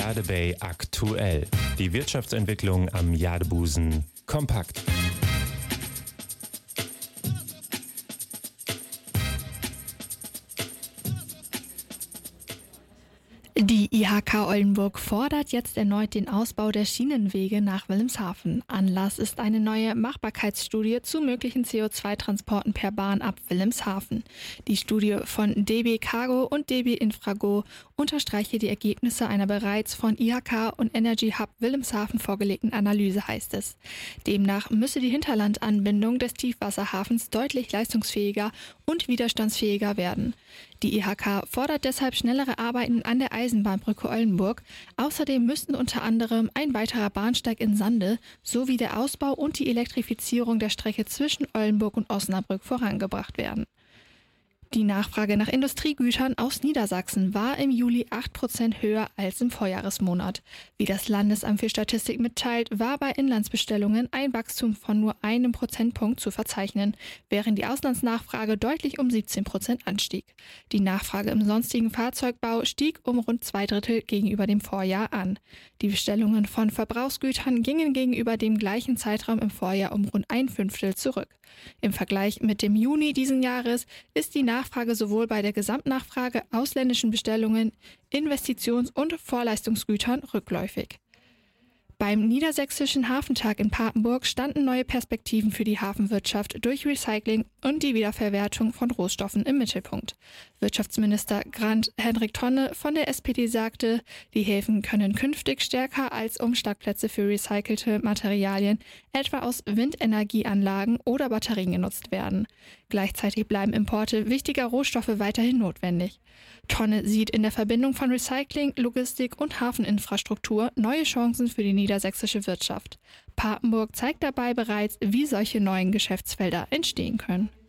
Jadebay aktuell. Die Wirtschaftsentwicklung am Jadebusen kompakt. Die IHK Oldenburg fordert jetzt erneut den Ausbau der Schienenwege nach Wilhelmshaven. Anlass ist eine neue Machbarkeitsstudie zu möglichen CO2-Transporten per Bahn ab Wilhelmshaven. Die Studie von DB Cargo und DB Infrago unterstreiche die Ergebnisse einer bereits von IHK und Energy Hub Wilhelmshaven vorgelegten Analyse, heißt es. Demnach müsse die Hinterlandanbindung des Tiefwasserhafens deutlich leistungsfähiger und widerstandsfähiger werden. Die IHK fordert deshalb schnellere Arbeiten an der Eisenbahnbrücke Oldenburg. Außerdem müssten unter anderem ein weiterer Bahnsteig in Sande sowie der Ausbau und die Elektrifizierung der Strecke zwischen Oldenburg und Osnabrück vorangebracht werden. Die Nachfrage nach Industriegütern aus Niedersachsen war im Juli 8% höher als im Vorjahresmonat. Wie das Landesamt für Statistik mitteilt, war bei Inlandsbestellungen ein Wachstum von nur einem Prozentpunkt zu verzeichnen, während die Auslandsnachfrage deutlich um 17% anstieg. Die Nachfrage im sonstigen Fahrzeugbau stieg um rund 2/3 gegenüber dem Vorjahr an. Die Bestellungen von Verbrauchsgütern gingen gegenüber dem gleichen Zeitraum im Vorjahr um rund 1/5 zurück. Im Vergleich mit dem Juni diesen Jahres ist die Nachfrage sowohl bei der Gesamtnachfrage, ausländischen Bestellungen, Investitions- und Vorleistungsgütern rückläufig. Beim Niedersächsischen Hafentag in Papenburg standen neue Perspektiven für die Hafenwirtschaft durch Recycling und die Wiederverwertung von Rohstoffen im Mittelpunkt. Wirtschaftsminister Grant Hendrik Tonne von der SPD sagte, die Häfen können künftig stärker als Umschlagplätze für recycelte Materialien, etwa aus Windenergieanlagen oder Batterien genutzt werden. Gleichzeitig bleiben Importe wichtiger Rohstoffe weiterhin notwendig. Tonne sieht in der Verbindung von Recycling, Logistik und Hafeninfrastruktur neue Chancen für die niedersächsische Wirtschaft. Papenburg zeigt dabei bereits, wie solche neuen Geschäftsfelder entstehen können.